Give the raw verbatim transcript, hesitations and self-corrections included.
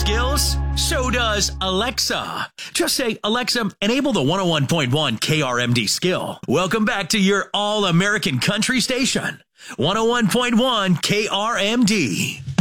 skills? So does Alexa. Just say, Alexa, enable the one oh one point one K R M D skill. Welcome back to your all-American country station, one oh one point one K R M D.